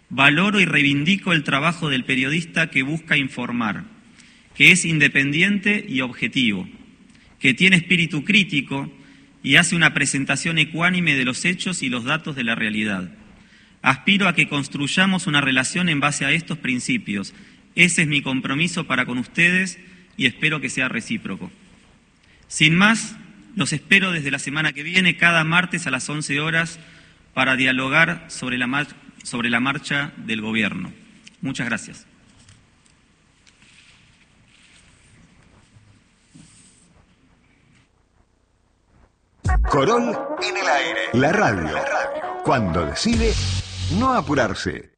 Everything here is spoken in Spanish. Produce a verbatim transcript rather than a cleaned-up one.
Valoro y reivindico el trabajo del periodista que busca informar, que es independiente y objetivo, que tiene espíritu crítico y hace una presentación ecuánime de los hechos y los datos de la realidad. Aspiro a que construyamos una relación en base a estos principios. Ese es mi compromiso para con ustedes y espero que sea recíproco. Sin más, los espero desde la semana que viene, cada martes a las once horas, para dialogar sobre la, mar- sobre la marcha del gobierno. Muchas gracias. Corol en el aire. La radio. Cuando decide no apurarse.